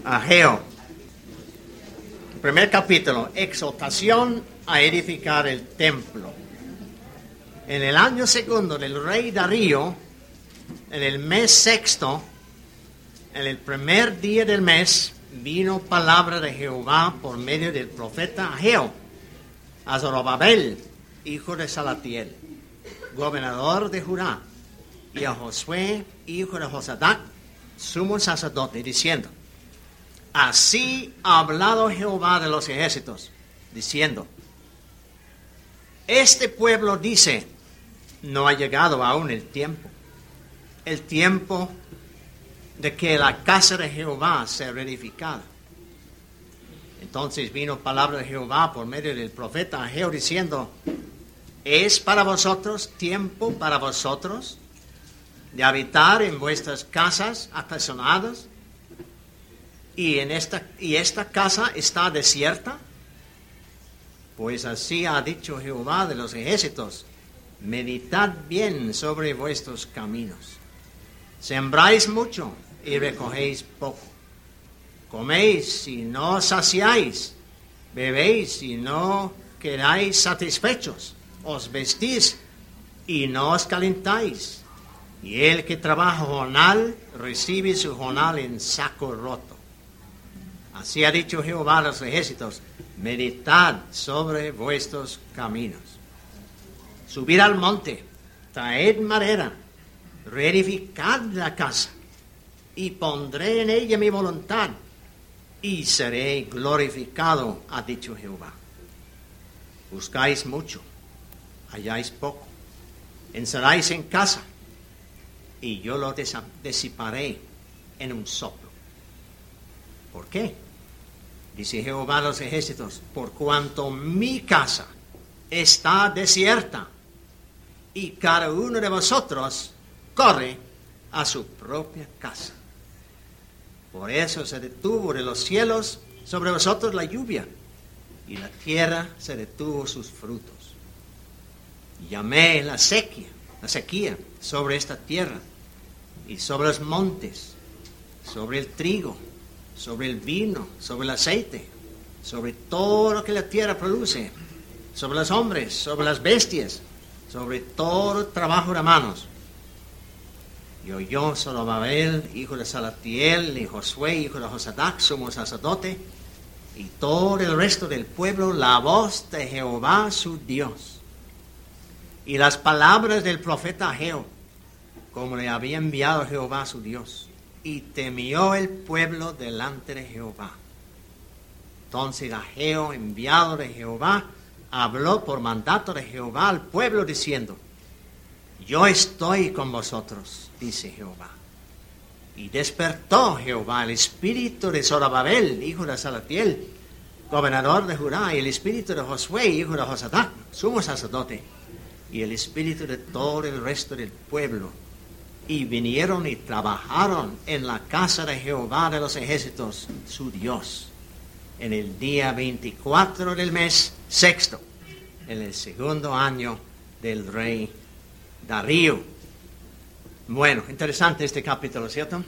Ageo. Primer capítulo, exhortación a edificar el templo. En el año segundo del rey Darío, en el mes sexto, en el primer día del mes, vino palabra de Jehová por medio del profeta Ageo a Zorobabel, hijo de Salatiel, gobernador de Judá, y a Josué, hijo de Josadac, sumo sacerdote, diciendo: así ha hablado Jehová de los ejércitos, diciendo: este pueblo dice, no ha llegado aún el tiempo de que la casa de Jehová sea reedificada. Entonces vino palabra de Jehová por medio del profeta Ageo diciendo: ¿es para vosotros tiempo para vosotros de habitar en vuestras casas atesonadas? Y esta casa está desierta. Pues así ha dicho Jehová de los ejércitos: meditad bien sobre vuestros caminos. Sembráis mucho y recogéis poco. Coméis y no os saciáis. Bebéis y no quedáis satisfechos. Os vestís y no os calentáis. Y el que trabaja jornal recibe su jornal en saco roto. Así ha dicho Jehová a los ejércitos: meditad sobre vuestros caminos. Subid al monte, traed madera, reedificad la casa, y pondré en ella mi voluntad, y seré glorificado, ha dicho Jehová. Buscáis mucho, halláis poco, encerráis en casa, y yo lo disiparé en un soplo. ¿Por qué? Dice Jehová a los ejércitos: por cuanto mi casa está desierta, y cada uno de vosotros corre a su propia casa. Por eso se detuvo de los cielos sobre vosotros la lluvia, y la tierra se detuvo sus frutos. Y llamé la sequía sobre esta tierra, y sobre los montes, sobre el trigo, sobre el vino, sobre el aceite, sobre todo lo que la tierra produce, sobre los hombres, sobre las bestias, sobre todo el trabajo de manos. Y oyó Zorobabel, hijo de Salatiel, y Josué, hijo de Josadac, sumo sacerdote, y todo el resto del pueblo, la voz de Jehová su Dios, y las palabras del profeta Ageo, como le había enviado Jehová su Dios. Y temió el pueblo delante de Jehová. Entonces Ageo, enviado de Jehová, habló por mandato de Jehová al pueblo diciendo: yo estoy con vosotros, dice Jehová. Y despertó Jehová el espíritu de Zorobabel, hijo de Salatiel, gobernador de Judá, y el espíritu de Josué, hijo de Josadac, sumo sacerdote, y el espíritu de todo el resto del pueblo. Y vinieron y trabajaron en la casa de Jehová de los ejércitos, su Dios, en el día 24 del mes sexto, en el segundo año del rey Darío. Bueno, interesante este capítulo, ¿cierto?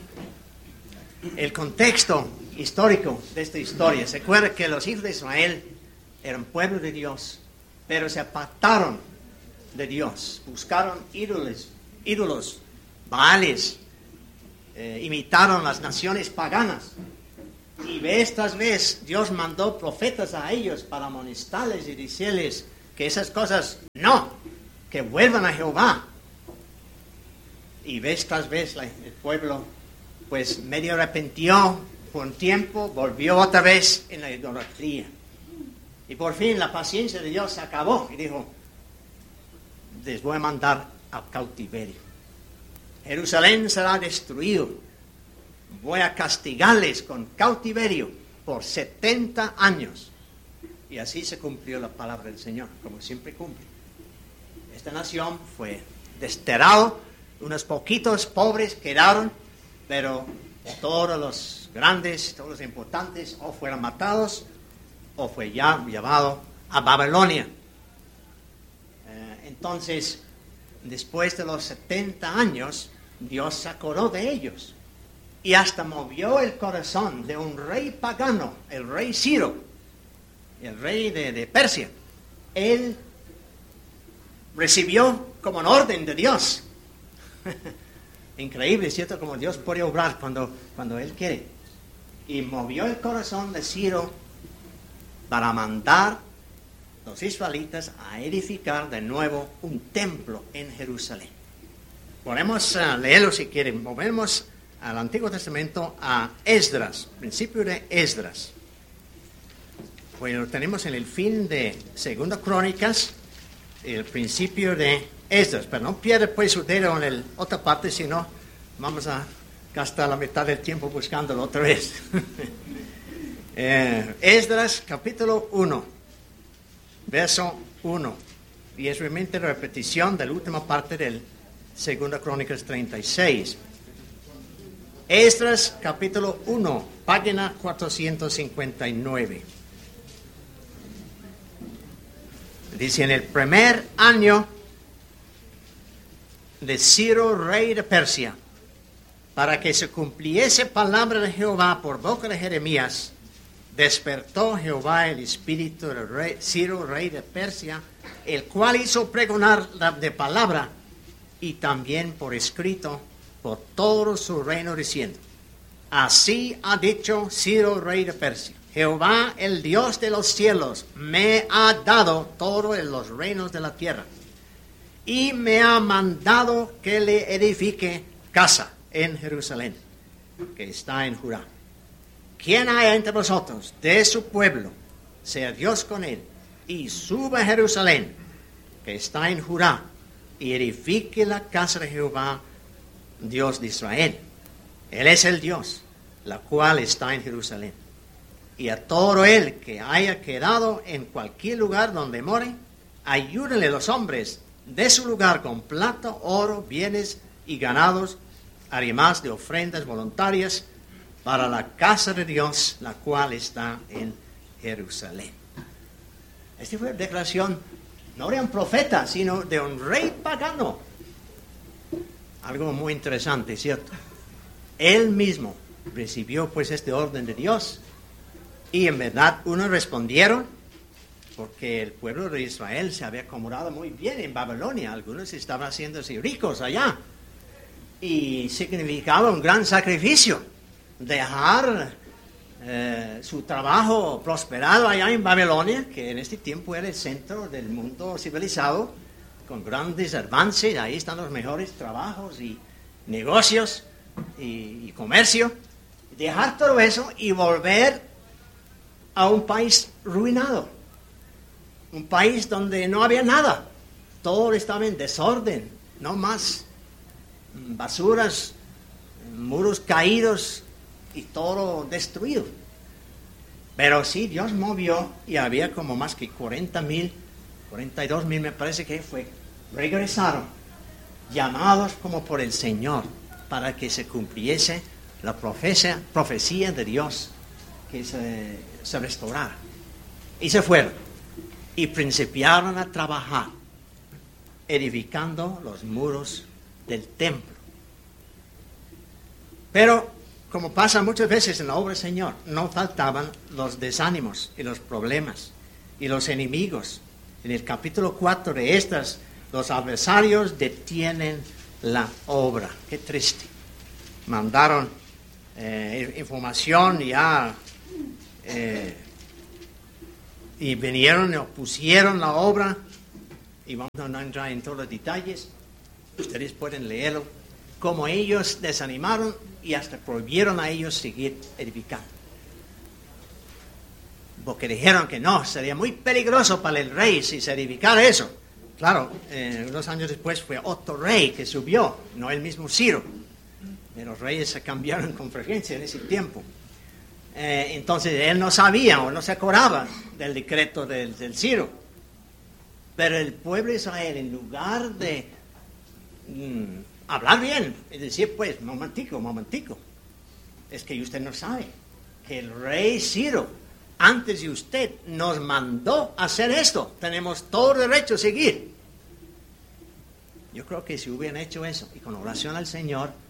El contexto histórico de esta historia. Se acuerda que los hijos de Israel eran pueblo de Dios, pero se apartaron de Dios, buscaron ídolos, Baales, imitaron las naciones paganas, y vez tras vez Dios mandó profetas a ellos para amonestarles y decirles que esas cosas no, que vuelvan a Jehová. Y vez tras vez el pueblo pues medio arrepintió por un tiempo, volvió otra vez en la idolatría, y por fin la paciencia de Dios se acabó y dijo: les voy a mandar a cautiverio. Jerusalén será destruido. Voy a castigarles con cautiverio por 70 años. Y así se cumplió la palabra del Señor, como siempre cumple. Esta nación fue desterrada, unos poquitos pobres quedaron, pero todos los grandes, todos los importantes, o fueron matados, o fue ya llevado a Babilonia. Entonces, después de los 70 años, Dios se acordó de ellos. y hasta movió el corazón de un rey pagano, el rey Ciro, el rey de Persia. Él recibió como un orden de Dios. Increíble, ¿cierto? Como Dios puede obrar cuando Él quiere. Y movió el corazón de Ciro para mandar a los israelitas a edificar de nuevo un templo en Jerusalén. Podemos leerlo si quieren. Movemos al Antiguo Testamento a Esdras, principio de Esdras. Pues lo tenemos en el fin de Segunda Crónicas, el principio de Esdras. Pero no pierda pues su dedo en la otra parte, sino vamos a gastar la mitad del tiempo buscándolo otra vez. Esdras capítulo 1, verso 1. Y es realmente la repetición de la última parte del Segunda Crónicas 36. Esdras capítulo 1, página 459. Dice: en el primer año de Ciro, rey de Persia, para que se cumpliese palabra de Jehová por boca de Jeremías, despertó Jehová el espíritu de Ciro, rey de Persia, el cual hizo pregonar de palabra y también por escrito por todo su reino, diciendo: así ha dicho Ciro, rey de Persia: Jehová, el Dios de los cielos, me ha dado todos los reinos de la tierra, y me ha mandado que le edifique casa en Jerusalén, que está en Judá. Quien haya entre vosotros de su pueblo, sea Dios con él, y suba a Jerusalén, que está en Judá, y edifique la casa de Jehová, Dios de Israel. Él es el Dios, la cual está en Jerusalén. Y a todo el que haya quedado en cualquier lugar donde more, ayúdenle los hombres de su lugar con plata, oro, bienes y ganados, además de ofrendas voluntarias para la casa de Dios, la cual está en Jerusalén. Esta fue la declaración no de un profeta, sino de un rey pagano. Algo muy interesante, ¿cierto? Él mismo recibió pues este orden de Dios, y en verdad unos respondieron, porque el pueblo de Israel se había acomodado muy bien en Babilonia. Algunos estaban haciéndose ricos allá, y significaba un gran sacrificio dejar su trabajo prosperado allá en Babilonia, que en este tiempo era el centro del mundo civilizado, con grandes avances. Ahí están los mejores trabajos y negocios y comercio. Dejar todo eso y volver a un país ruinado, un país donde no había nada, todo estaba en desorden, no más basuras, muros caídos y todo destruido. Pero sí, Dios movió, y había como más que 42,000 me parece que fue, regresaron, llamados como por el Señor, para que se cumpliese la profecía de Dios, que se restaurara. Y se fueron, y principiaron a trabajar, edificando los muros del templo. Pero, como pasa muchas veces en la obra del Señor, no faltaban los desánimos y los problemas y los enemigos. En el capítulo 4 de estas, los adversarios detienen la obra. Qué triste. Mandaron información ya, y vinieron y opusieron la obra, y vamos a no entrar en todos los detalles. Ustedes pueden leerlo, como ellos desanimaron y hasta prohibieron a ellos seguir edificando, porque dijeron que no, sería muy peligroso para el rey si se edificara eso. Claro, unos años después fue otro rey que subió, no el mismo Ciro. Los reyes se cambiaron con frecuencia en ese tiempo. Entonces él no sabía o no se acordaba del decreto del Ciro. Pero el pueblo de Israel, en lugar de hablar bien y decir, pues, momentico, es que usted no sabe que el rey Ciro, antes de usted, nos mandó hacer esto. Tenemos todo derecho a seguir. Yo creo que si hubieran hecho eso y con oración al Señor,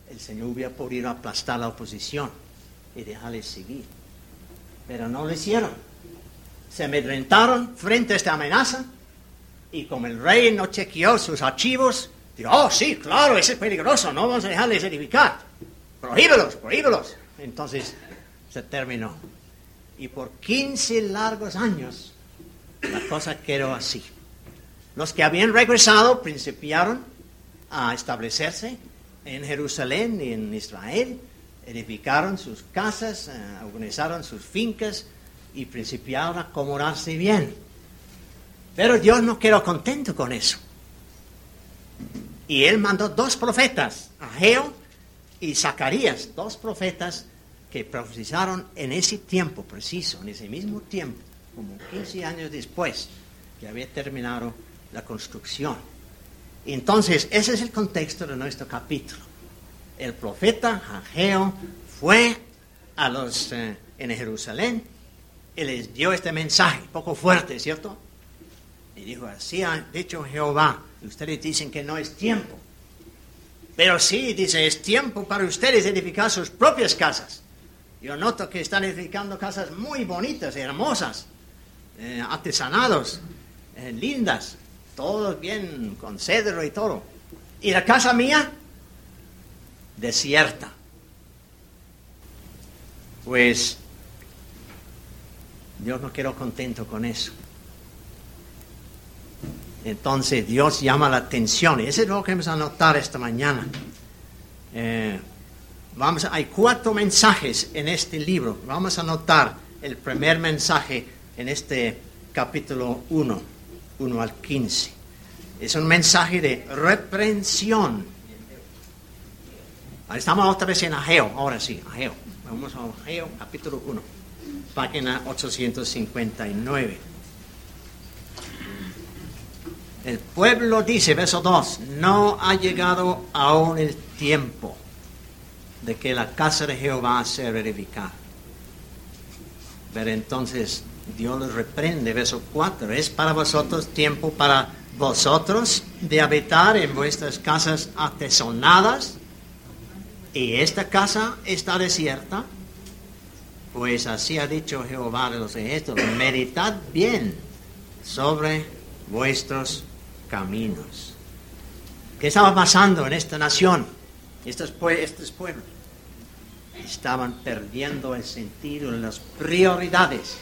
el Señor hubiera podido aplastar la oposición y dejarles seguir. Pero no lo hicieron. Se amedrentaron frente a esta amenaza y como el rey no chequeó sus archivos, dijo, oh sí, claro, ese es peligroso, no vamos a dejarles edificar. Prohíbelos. Entonces se terminó. Y por 15 largos años la cosa quedó así. Los que habían regresado principiaron a establecerse en Jerusalén y en Israel, edificaron sus casas, organizaron sus fincas y principiaron a acomodarse bien. Pero Dios no quedó contento con eso. Y Él mandó 2 profetas, Ageo y Zacarías, 2 profetas que profetizaron en ese tiempo preciso, en ese mismo tiempo, como 15 años después que había terminado la construcción. Entonces, ese es el contexto de nuestro capítulo. El profeta Ageo fue a los en Jerusalén y les dio este mensaje, poco fuerte, ¿cierto? Y dijo, así ha dicho Jehová, ustedes dicen que no es tiempo. Pero sí, dice, es tiempo para ustedes edificar sus propias casas. Yo noto que están edificando casas muy bonitas, hermosas, artesanados, lindas, todo bien, con cedro y todo. ¿Y la casa mía? Desierta. Pues Dios no quedó contento con eso. Entonces Dios llama la atención, y eso es lo que vamos a notar esta mañana. Hay 4 mensajes en este libro. Vamos a notar el primer mensaje en este capítulo 1 al 15. Es un mensaje de reprensión. Estamos otra vez en Ageo, ahora sí, Ageo. Vamos a Ageo, capítulo 1, página 859. El pueblo dice, verso 2, no ha llegado aún el tiempo de que la casa de Jehová sea edificada. Pero entonces Dios los reprende, verso 4, es para vosotros tiempo para vosotros de habitar en vuestras casas artesonadas, y esta casa está desierta. Pues así ha dicho Jehová de los ejércitos, meditad bien sobre vuestros caminos. ¿Qué estaba pasando en esta nación? Estos pueblos estaban perdiendo el sentido de las prioridades.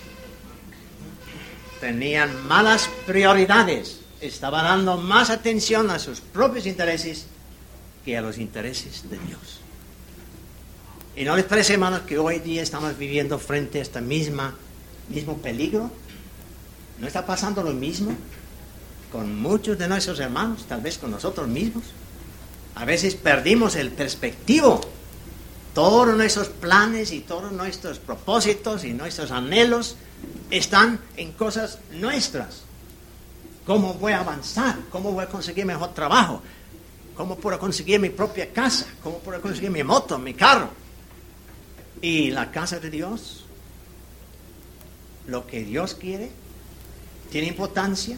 Tenían malas prioridades. Estaban dando más atención a sus propios intereses que a los intereses de Dios. ¿Y no les parece, hermanos, que hoy día estamos viviendo frente a este mismo peligro? ¿No está pasando lo mismo con muchos de nuestros hermanos, tal vez con nosotros mismos? A veces perdimos el perspectivo. Todos nuestros planes y todos nuestros propósitos y nuestros anhelos están en cosas nuestras. ¿Cómo voy a avanzar? ¿Cómo voy a conseguir mejor trabajo? ¿Cómo puedo conseguir mi propia casa? ¿Cómo puedo conseguir mi moto, mi carro? Y la casa de Dios, lo que Dios quiere, tiene importancia.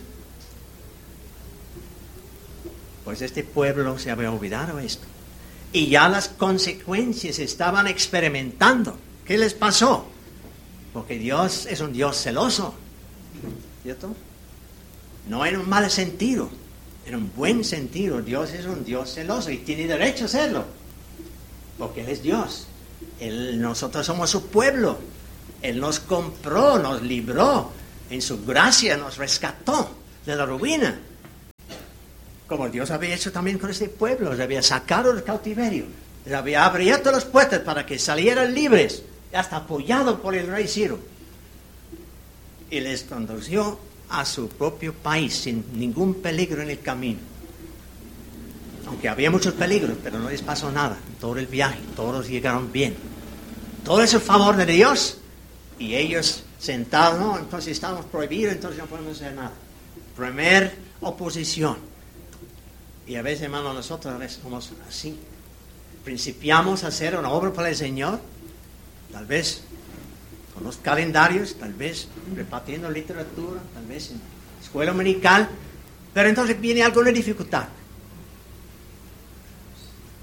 Pues este pueblo se había olvidado esto. Y ya las consecuencias estaban experimentando. ¿Qué les pasó? Porque Dios es un Dios celoso, ¿cierto? No en un mal sentido, en un buen sentido. Dios es un Dios celoso y tiene derecho a serlo, porque Él es Dios. Nosotros somos su pueblo. Él nos compró, nos libró, en su gracia nos rescató de la ruina. Como Dios había hecho también con este pueblo, les había sacado del cautiverio, les había abierto las puertas para que salieran libres, hasta apoyado por el rey Ciro. Y les condució a su propio país sin ningún peligro en el camino. Aunque había muchos peligros, pero no les pasó nada. Todo el viaje, todos llegaron bien. Todo es el favor de Dios. Y ellos sentados, no, entonces estamos prohibidos, entonces no podemos hacer nada. Primer oposición. Y a veces, hermano, nosotros a veces somos así. Principiamos a hacer una obra para el Señor, tal vez con los calendarios, tal vez repartiendo literatura, tal vez en escuela dominical, pero entonces viene alguna dificultad.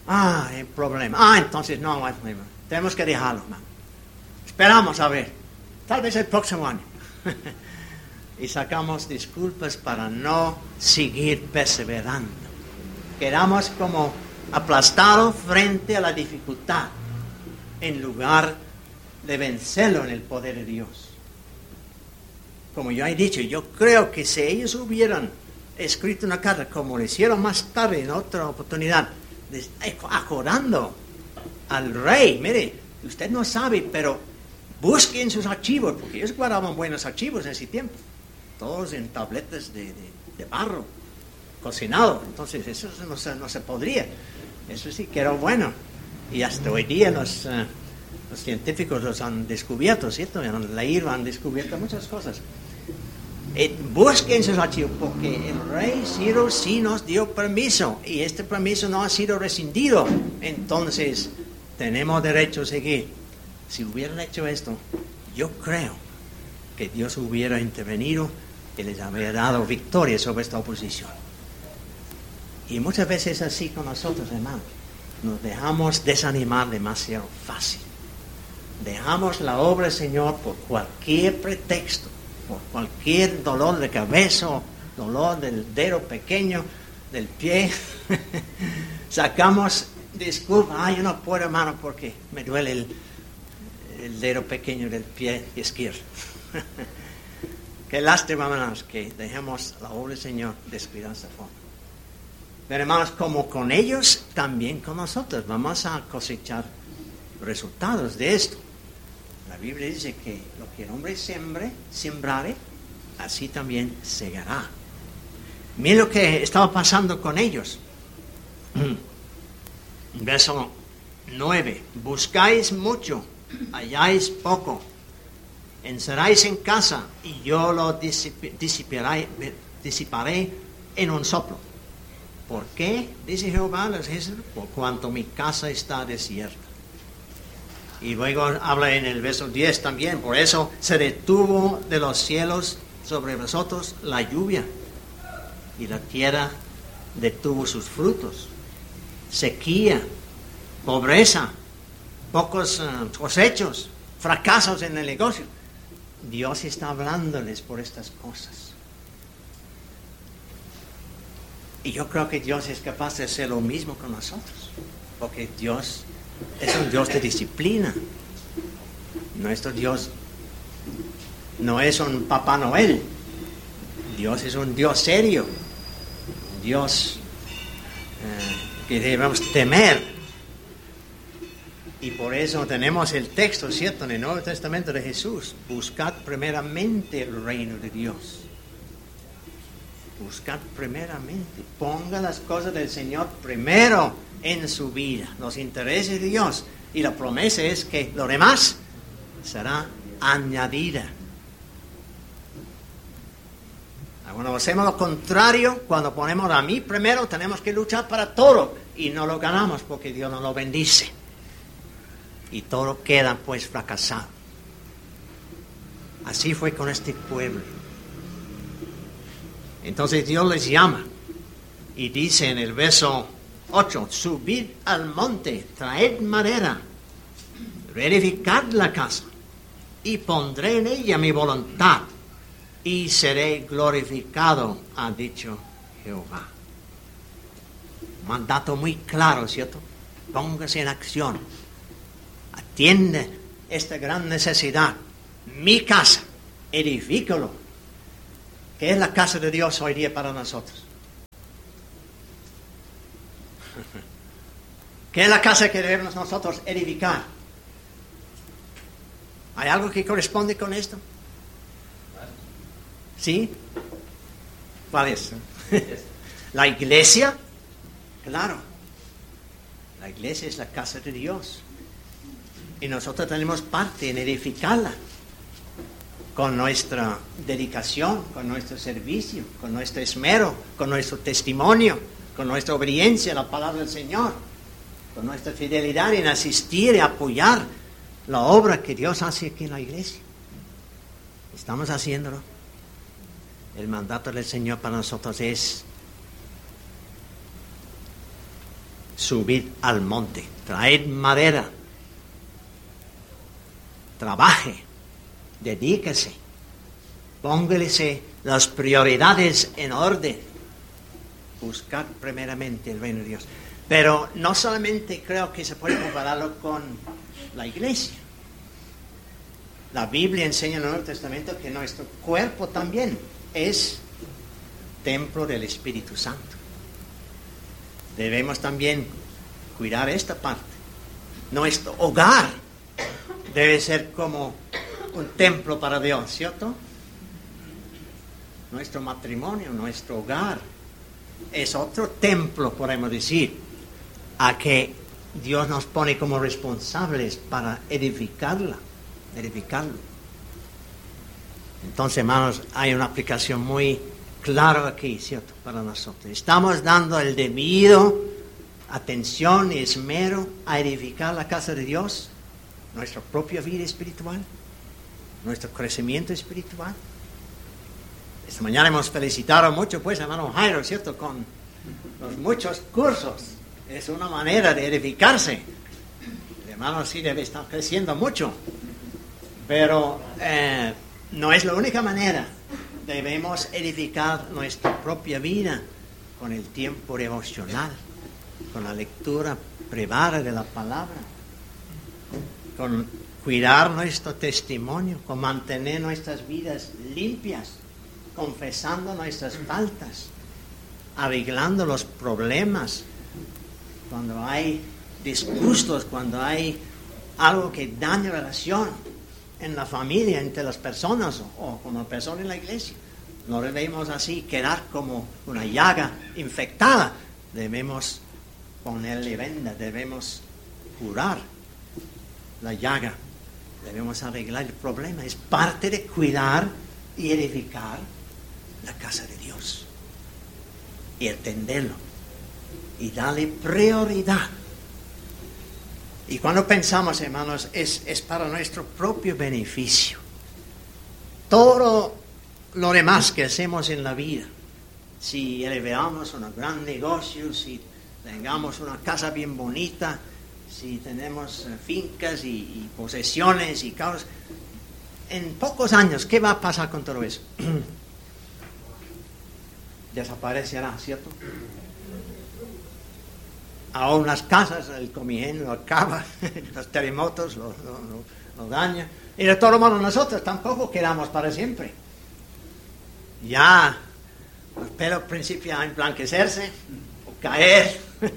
Hay problema. Entonces no hay problema. Tenemos que dejarlo, hermano. Esperamos a ver. Tal vez el próximo año. Y sacamos disculpas para no seguir perseverando. Quedamos como aplastados frente a la dificultad en lugar de vencerlo en el poder de Dios. Como yo he dicho, yo creo que si ellos hubieran escrito una carta como lo hicieron más tarde en otra oportunidad, acordando al rey, mire, usted no sabe, pero busquen sus archivos, porque ellos guardaban buenos archivos en ese tiempo, todos en tabletas de barro, cocinado. Entonces eso no se podría. Eso sí que era bueno. Y hasta hoy día los científicos los han descubierto, ¿cierto? Han leído, han descubierto muchas cosas. Busquen sus archivos, porque el rey Ciro sí nos dio permiso, y este permiso no ha sido rescindido. Entonces tenemos derecho a seguir. Si hubieran hecho esto, yo creo que Dios hubiera intervenido y les habría dado victoria sobre esta oposición. Y muchas veces es así con nosotros, hermanos. Nos dejamos desanimar demasiado fácil. Dejamos la obra del Señor por cualquier pretexto, por cualquier dolor de cabeza, dolor del dedo pequeño, del pie. Sacamos disculpas. Yo no puedo, hermano, porque me duele el dedo pequeño del pie izquierdo. Qué lástima, hermanos, que dejemos la obra del Señor descuidar de esa forma. Pero, hermanos, como con ellos, también con nosotros vamos a cosechar resultados de esto. La Biblia dice que lo que el hombre sembrare, así también segará. Miren lo que estaba pasando con ellos. Verso 9. Buscáis mucho, halláis poco. Encerráis en casa y yo lo disiparé en un soplo. ¿Por qué? Dice Jehová, por cuanto mi casa está desierta. Y luego habla en el verso 10 también, por eso se detuvo de los cielos sobre vosotros la lluvia, y la tierra detuvo sus frutos. Sequía, pobreza, pocos cosechos, fracasos en el negocio. Dios está hablándoles por estas cosas. Y yo creo que Dios es capaz de hacer lo mismo con nosotros, porque Dios es un Dios de disciplina. Nuestro Dios no es un Papá Noel. Dios es un Dios serio, un Dios que debemos temer. Y por eso tenemos el texto, ¿cierto?, en el Nuevo Testamento de Jesús: buscad primeramente el reino de Dios. Buscad primeramente, ponga las cosas del Señor primero en su vida, los intereses de Dios, y la promesa es que lo demás será añadida. Cuando hacemos lo contrario, cuando ponemos a mí primero, tenemos que luchar para todo y no lo ganamos porque Dios no lo bendice y todo queda pues fracasado. Así fue con este pueblo. Entonces Dios les llama y dice en el verso 8: subid al monte, traed madera, reedificad la casa, y pondré en ella mi voluntad, y seré glorificado, ha dicho Jehová. Mandato muy claro, ¿cierto? Póngase en acción, atiende esta gran necesidad. Mi casa, edifícalo. ¿Qué es la casa de Dios hoy día para nosotros? ¿Qué es la casa que debemos nosotros edificar? ¿Hay algo que corresponde con esto? ¿Sí? ¿Cuál es? ¿La iglesia? Claro. La iglesia es la casa de Dios. Y nosotros tenemos parte en edificarla. Con nuestra dedicación, con nuestro servicio, con nuestro esmero, con nuestro testimonio, con nuestra obediencia a la palabra del Señor, con nuestra fidelidad en asistir y apoyar la obra que Dios hace aquí en la iglesia. Estamos haciéndolo. El mandato del Señor para nosotros es: subid al monte, traed madera, trabaje, dedíquese, póngase las prioridades en orden, buscar primeramente el reino de Dios. Pero no solamente creo que se puede compararlo con la iglesia. La Biblia enseña en el Nuevo Testamento que nuestro cuerpo también es templo del Espíritu Santo. Debemos también cuidar esta parte. Nuestro hogar debe ser como un templo para Dios, ¿cierto? Nuestro matrimonio, nuestro hogar es otro templo, podemos decir, a que Dios nos pone como responsables para edificarlo. Entonces, hermanos, hay una aplicación muy clara aquí, ¿cierto?, para nosotros. Estamos dando el debido atención y esmero a edificar la casa de Dios, nuestra propia vida espiritual, nuestro crecimiento espiritual. Esta mañana hemos felicitado mucho, pues, hermano Jairo, ¿cierto?, con los muchos cursos. Es una manera de edificarse. El hermano sí debe estar creciendo mucho, pero no es la única manera. Debemos edificar nuestra propia vida con el tiempo devocional, con la lectura privada de la palabra, con cuidar nuestro testimonio, con mantener nuestras vidas limpias, confesando nuestras faltas, arreglando los problemas, cuando hay disgustos, cuando hay algo que daña la relación en la familia, entre las personas o como personas en la iglesia. No debemos así quedar como una llaga infectada. Debemos ponerle venda, debemos curar la llaga, debemos arreglar el problema. Es parte de cuidar y edificar la casa de Dios y atenderlo y darle prioridad. Y cuando pensamos, hermanos, es para nuestro propio beneficio. Todo lo demás que hacemos en la vida, si elevamos un gran negocio, si tengamos una casa bien bonita, si tenemos fincas y posesiones y causas, en pocos años, ¿qué va a pasar con todo eso? Desaparecerá, ¿cierto? Aún las casas, el comino lo acaba, los terremotos lo dañan. Y de todo modo nosotros tampoco quedamos para siempre. Ya los pelos principian a emblanquecerse o caer.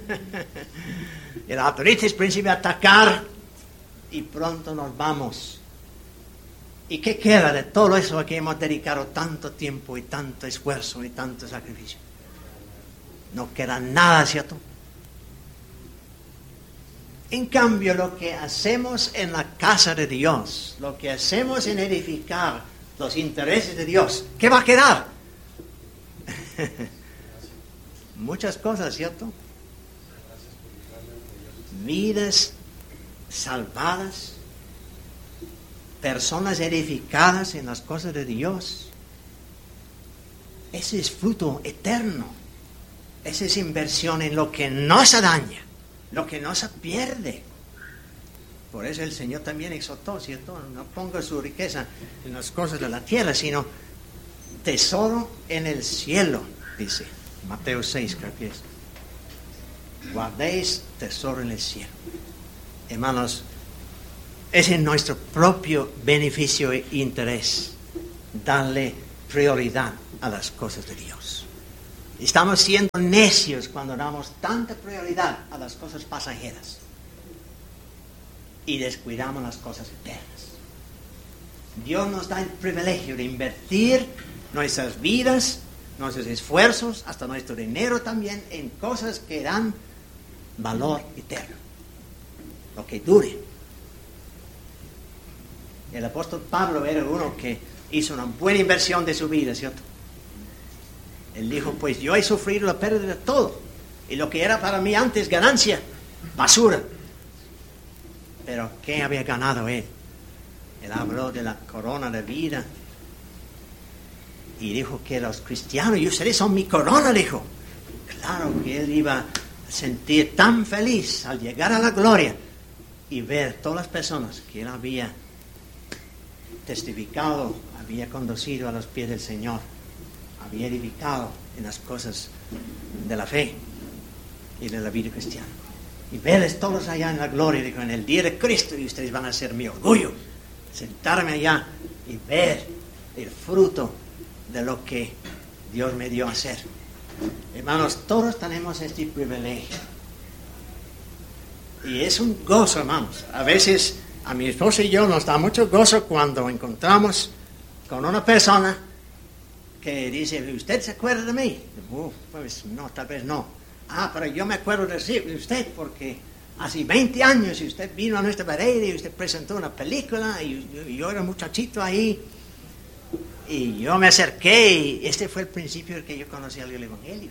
Y la artritis principia a atacar y pronto nos vamos. ¿Y qué queda de todo eso a que hemos dedicado tanto tiempo y tanto esfuerzo y tanto sacrificio? No queda nada, ¿cierto? En cambio, lo que hacemos en la casa de Dios, lo que hacemos en edificar los intereses de Dios, ¿qué va a quedar? Muchas cosas, ¿cierto? Vidas salvadas, personas edificadas en las cosas de Dios. Ese es fruto eterno. Esa es inversión en lo que no se daña, lo que no se pierde. Por eso el Señor también exhortó, ¿cierto? No ponga su riqueza en las cosas de la tierra, sino tesoro en el cielo, dice Mateo 6, creo que es. Guardéis tesoro en el cielo. Hermanos, es en nuestro propio beneficio e interés darle prioridad a las cosas de Dios. Estamos siendo necios cuando damos tanta prioridad a las cosas pasajeras y descuidamos las cosas eternas. Dios nos da el privilegio de invertir nuestras vidas, nuestros esfuerzos, hasta nuestro dinero también, en cosas que dan valor eterno, lo que dure. El apóstol Pablo era uno que hizo una buena inversión de su vida, ¿cierto? Él dijo, pues yo he sufrido la pérdida de todo, y lo que era para mí antes ganancia, basura. Pero ¿qué había ganado él? Él habló de la corona de vida y dijo que los cristianos, y ustedes son mi corona, dijo. Claro que él iba sentir tan feliz al llegar a la gloria y ver todas las personas que él había testificado, había conducido a los pies del Señor, había edificado en las cosas de la fe y de la vida cristiana. Y verles todos allá en la gloria, digo, en el día de Cristo, y ustedes van a ser mi orgullo. Sentarme allá y ver el fruto de lo que Dios me dio a hacer. Hermanos, todos tenemos este privilegio. Y es un gozo, hermanos. A veces a mi esposa y yo nos da mucho gozo cuando encontramos con una persona que dice, ¿usted se acuerda de mí? Pues no, tal vez no. Pero yo me acuerdo de usted porque hace 20 años usted vino a nuestra pared y usted presentó una película y yo era muchachito ahí. Y yo me acerqué y este fue el principio en que yo conocí el Evangelio.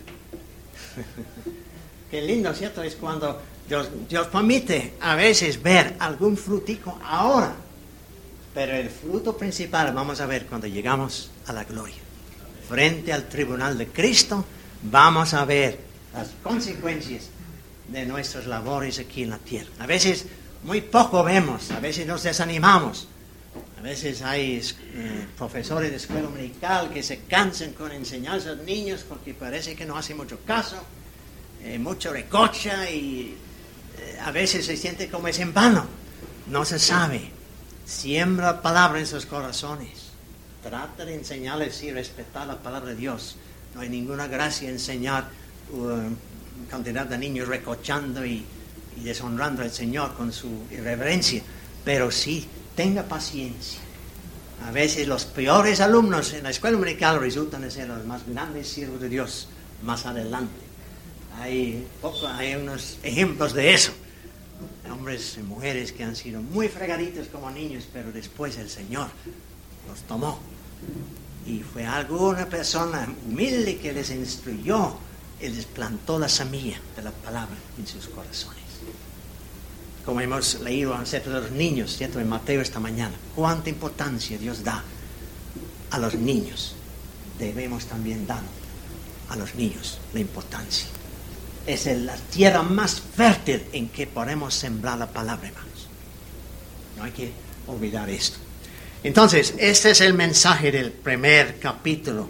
Qué lindo, ¿cierto? Es cuando Dios permite a veces ver algún frutico ahora. Pero el fruto principal vamos a ver cuando llegamos a la gloria. Frente al tribunal de Cristo vamos a ver las consecuencias de nuestras labores aquí en la tierra. A veces muy poco vemos, a veces nos desanimamos. A veces hay profesores de escuela dominical que se cansan con enseñar a los niños porque parece que no hacen mucho caso, mucho recocha y a veces se siente como es en vano. No se sabe. Siembra la palabra en sus corazones. Trata de enseñarles y respetar la palabra de Dios. No hay ninguna gracia en enseñar cantidad de niños recochando y deshonrando al Señor con su irreverencia, pero sí tenga paciencia. A veces los peores alumnos en la escuela dominical resultan ser los más grandes siervos de Dios más adelante. Hay unos ejemplos de eso. Hombres y mujeres que han sido muy fregaditos como niños, pero después el Señor los tomó. Y fue alguna persona humilde que les instruyó y les plantó la semilla de la palabra en sus corazones. Como hemos leído acerca de los niños, ¿cierto? En Mateo esta mañana, cuánta importancia Dios da a los niños. Debemos también dar a los niños la importancia. Es la tierra más fértil en que podemos sembrar la palabra, hermanos. No hay que olvidar esto. Entonces, este es el mensaje del primer capítulo.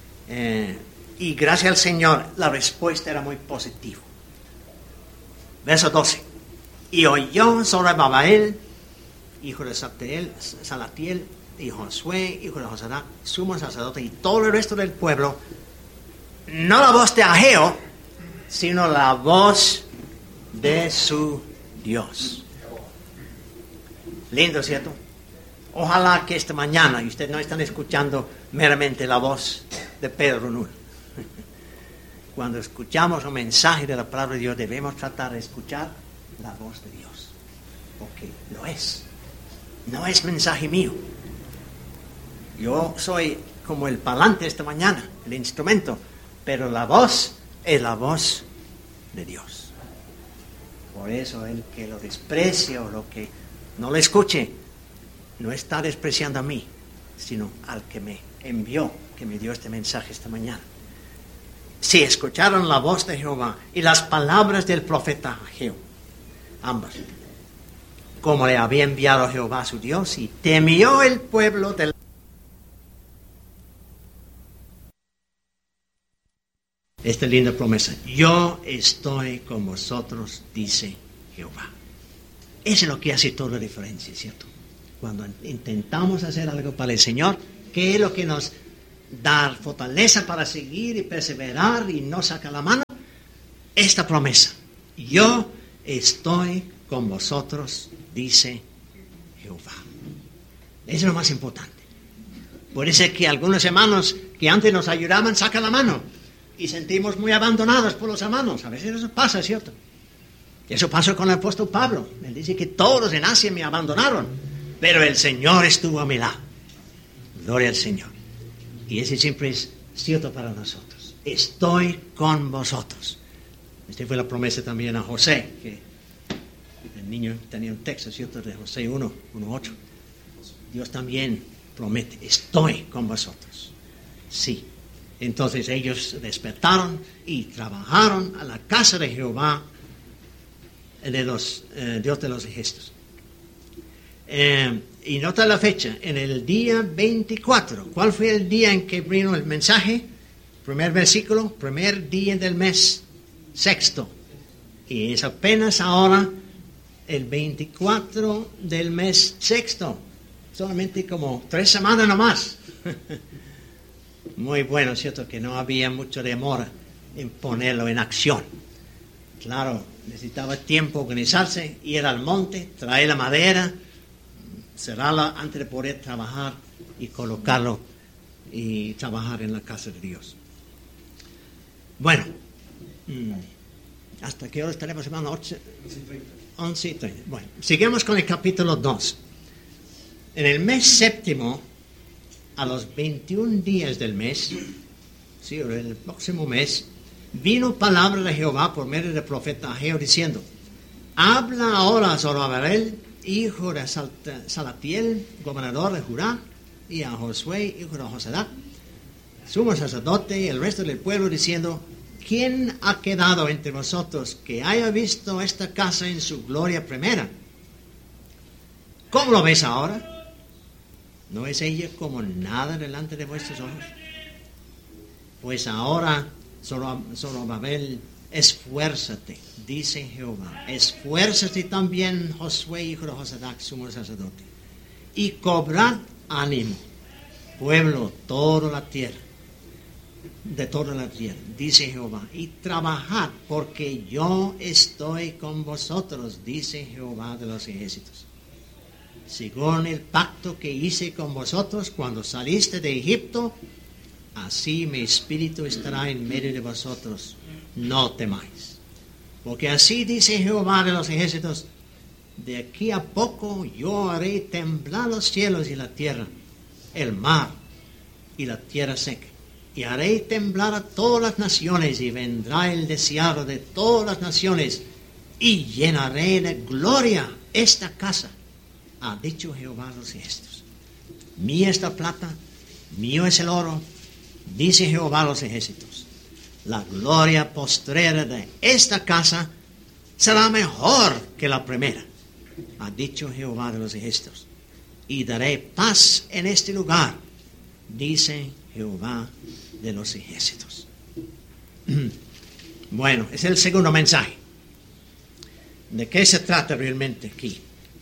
Y gracias al Señor, la respuesta era muy positiva. Verso 12. Y oyó Zorobabel, hijo de Salatiel, y Josué, hijo de Josadac, sumo sacerdote, y todo el resto del pueblo, no la voz de Ageo, sino la voz de su Dios. Lindo, ¿cierto? Ojalá que esta mañana, y ustedes no están escuchando meramente la voz de Pedro Nuno. Cuando escuchamos un mensaje de la palabra de Dios, debemos tratar de escuchar la voz de Dios, porque lo es. No es mensaje mío. Yo soy como el parlante esta mañana, el instrumento, pero la voz es la voz de Dios. Por eso el que lo desprecia o lo que no lo escuche, no está despreciando a mí, sino al que me envió, que me dio este mensaje esta mañana. Si escucharon la voz de Jehová y las palabras del profeta Ageo, ambas, como le había enviado Jehová su Dios, y temió el pueblo del... Esta linda promesa: yo estoy con vosotros, dice Jehová. Eso es lo que hace toda la diferencia, ¿cierto? Cuando intentamos hacer algo para el Señor, ¿qué es lo que nos da fortaleza para seguir y perseverar y no sacar la mano? Esta promesa: yo estoy con vosotros, dice Jehová. Eso es lo más importante. Puede ser que algunos hermanos que antes nos ayudaban sacan la mano y sentimos muy abandonados por los hermanos. A veces eso pasa, ¿cierto? Eso pasó con el apóstol Pablo. Él dice que todos en Asia me abandonaron, pero el Señor estuvo a mi lado. Gloria al Señor. Y ese siempre es cierto para nosotros. Estoy con vosotros. Esta fue la promesa también a José, que el niño tenía un texto, ¿cierto? De José 1:8. Dios también promete: estoy con vosotros. Sí, Entonces ellos despertaron y trabajaron a la casa de Jehová, Dios de los ejércitos. Y nota la fecha, en el día 24. ¿Cuál fue el día en que vino el mensaje? Primer versículo, primer día del mes, sexto. Y es apenas ahora el 24 del mes sexto. Solamente como 3 semanas nomás. Muy bueno, ¿cierto? Que no había mucha demora en ponerlo en acción. Claro, necesitaba tiempo organizarse, ir al monte, traer la madera, cerrarla antes de poder trabajar y colocarlo y trabajar en la casa de Dios. Bueno, ¿hasta qué hora estaremos, hermano? 11:30. Bueno, seguimos con el capítulo 2. En el mes séptimo, a los 21 días del mes, sí, el próximo mes, vino palabra de Jehová por medio del profeta Ageo diciendo: habla ahora a Zorobabel, hijo de Salatiel, gobernador de Judá, y a Josué, hijo de Josadac, sumo sacerdote, y el resto del pueblo, diciendo: ¿quién ha quedado entre vosotros que haya visto esta casa en su gloria primera? ¿Cómo lo ves ahora? ¿No es ella como nada delante de vuestros ojos? Pues ahora, Zorobabel, esfuérzate, dice Jehová, esfuérzate también, Josué, hijo de Josadac, sumo sacerdote, y cobrad ánimo, pueblo, toda la tierra, dice Jehová, y trabajad, porque yo estoy con vosotros, dice Jehová de los ejércitos. Según el pacto que hice con vosotros cuando saliste de Egipto, así mi espíritu estará en medio de vosotros. No temáis. Porque así dice Jehová de los ejércitos: de aquí a poco yo haré temblar los cielos y la tierra, el mar y la tierra seca. Y haré temblar a todas las naciones, y vendrá el deseado de todas las naciones, y llenaré de gloria esta casa, ha dicho Jehová de los ejércitos. Mía es la plata, mío es el oro, dice Jehová de los ejércitos. La gloria postrera de esta casa será mejor que la primera, ha dicho Jehová de los ejércitos. Y daré paz en este lugar, dice Jehová de los ejércitos. Bueno, es el segundo mensaje. ¿De qué se trata realmente aquí?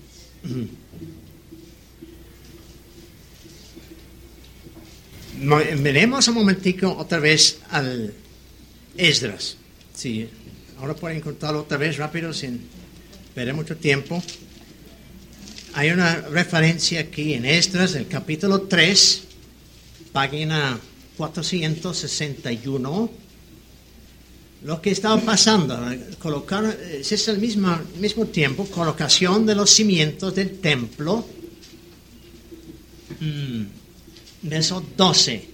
Veremos un momentico otra vez al Esdras. Sí, ahora pueden encontrarlo otra vez rápido sin perder mucho tiempo. Hay una referencia aquí en Esdras, el capítulo 3, página 461. Lo que estaba pasando, es el mismo tiempo, colocación de los cimientos del templo. Verso 12.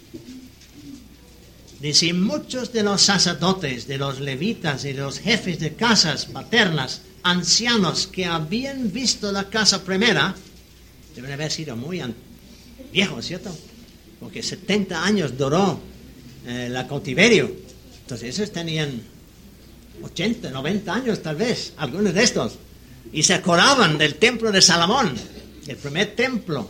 Dice: muchos de los sacerdotes, de los levitas y de los jefes de casas paternas, ancianos que habían visto la casa primera, deben haber sido muy viejos, ¿cierto? Porque 70 años duró la cautiverio. Entonces esos tenían 80, 90 años tal vez, algunos de estos. Y se acordaban del templo de Salomón, el primer templo.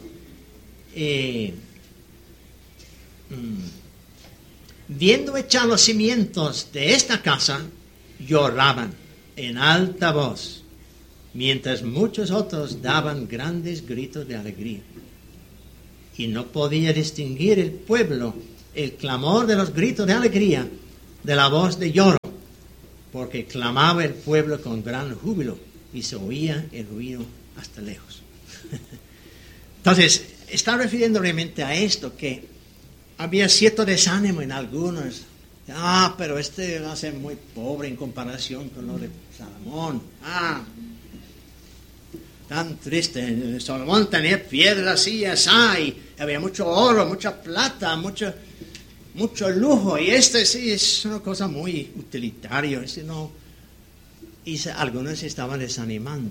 Viendo echar los cimientos de esta casa, lloraban en alta voz, mientras muchos otros daban grandes gritos de alegría. Y no podía distinguir el pueblo el clamor de los gritos de alegría de la voz de lloro, porque clamaba el pueblo con gran júbilo y se oía el ruido hasta lejos. Entonces, está refiriendo realmente a esto, que había cierto desánimo en algunos. Pero este va a ser muy pobre en comparación con lo de Salomón. Tan triste. Salomón tenía piedras así, y había mucho oro, mucha plata, mucho lujo. Y este sí es una cosa muy utilitaria. No. Y algunos se estaban desanimando.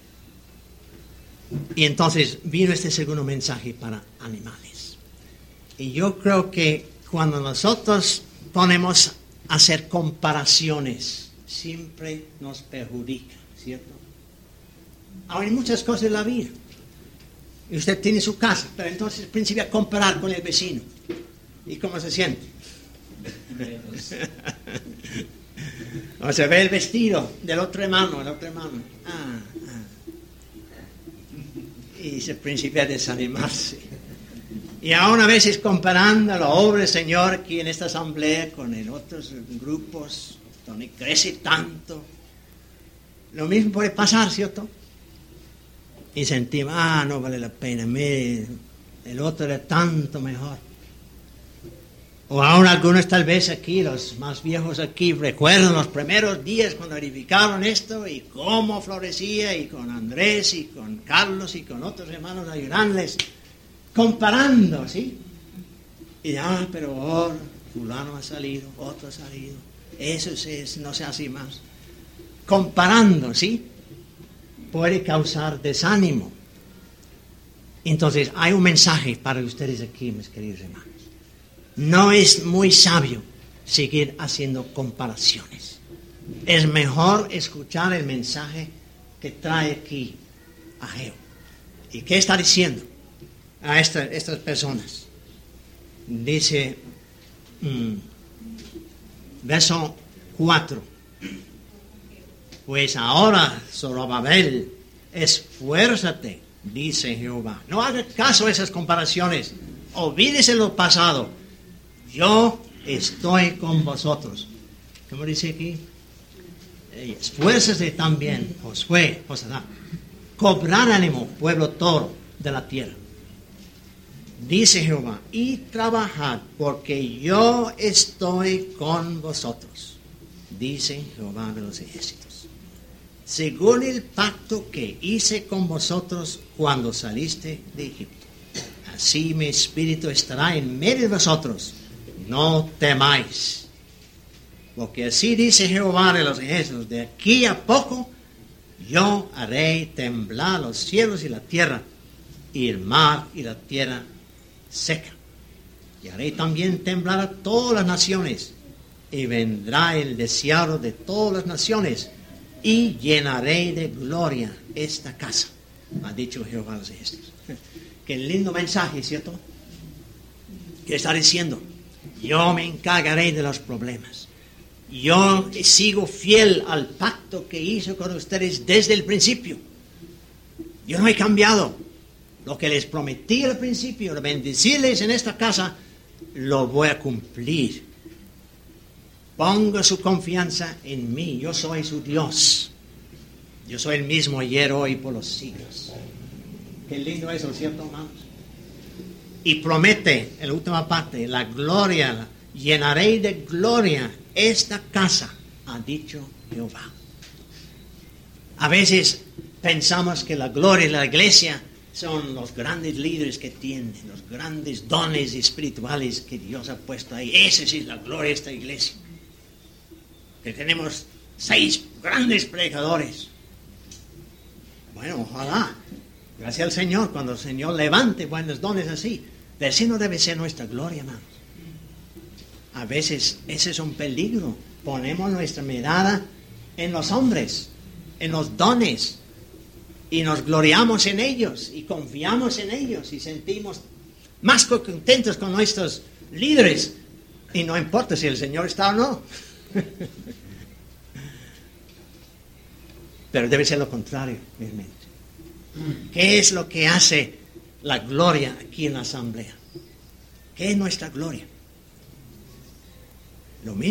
Y entonces vino este segundo mensaje para animales. Y yo creo que cuando nosotros ponemos a hacer comparaciones, siempre nos perjudica, ¿cierto? Ahora hay muchas cosas en la vida. Y usted tiene su casa, pero entonces principia a comparar con el vecino. ¿Y cómo se siente? O se ve el vestido del otro hermano, y se principia a desanimarse. Y aún a veces comparando a la obra del Señor aquí en esta asamblea con en otros grupos donde crece tanto. Lo mismo puede pasar, ¿cierto? Y sentimos, no vale la pena, mire, el otro era tanto mejor. O aún algunos tal vez aquí, los más viejos aquí, recuerdan los primeros días cuando edificaron esto y cómo florecía, y con Andrés y con Carlos y con otros hermanos ayudándoles, comparando, ¿sí? Y pero ahora fulano ha salido, otro ha salido, eso no se hace más. Comparando, ¿sí? Puede causar desánimo. Entonces, hay un mensaje para ustedes aquí, mis queridos hermanos. No es muy sabio seguir haciendo comparaciones. Es mejor escuchar el mensaje que trae aquí Ageo. ¿Y qué está diciendo a estas personas? Dice, verso 4. Pues ahora, Zorobabel, esfuérzate, dice Jehová. No haga caso a esas comparaciones. Olvídese lo pasado. Yo estoy con vosotros. ¿Cómo dice aquí? Esfuérzate también, Josué, cobrar ánimo, pueblo todo de la tierra. Dice Jehová, y trabajad, porque yo estoy con vosotros, dice Jehová de los ejércitos, según el pacto que hice con vosotros cuando saliste de Egipto. Así mi espíritu estará en medio de vosotros. No temáis, porque así dice Jehová de los ejércitos, de aquí a poco yo haré temblar los cielos y la tierra, y el mar y la tierra seca. Y haré también temblar a todas las naciones, y vendrá el deseado de todas las naciones, y llenaré de gloria esta casa, ha dicho Jehová de los ejércitos. Qué lindo mensaje, ¿cierto? ¿Qué está diciendo? Yo me encargaré de los problemas. Yo sigo fiel al pacto que hice con ustedes desde el principio. Yo no he cambiado. Lo que les prometí al principio, de bendecirles en esta casa, lo voy a cumplir. Ponga su confianza en mí. Yo soy su Dios. Yo soy el mismo ayer, hoy, por los siglos. Qué lindo eso, ¿cierto, hermanos? Y promete, en la última parte, la gloria, llenaré de gloria esta casa, ha dicho Jehová. A veces pensamos que la gloria de la iglesia son los grandes líderes que tienen, los grandes dones espirituales que Dios ha puesto ahí. Esa sí es la gloria de esta iglesia. Que tenemos 6 grandes predicadores. Bueno, ojalá. Gracias al Señor, cuando el Señor levante buenos dones así. Pero ese no debe ser nuestra gloria, hermanos. A veces ese es un peligro. Ponemos nuestra mirada en los hombres, en los dones, y nos gloriamos en ellos, y confiamos en ellos, y sentimos más contentos con nuestros líderes. Y no importa si el Señor está o no. Pero debe ser lo contrario, realmente. ¿Qué es lo que hace la gloria aquí en la asamblea? ¿Qué es nuestra gloria? Lo mismo.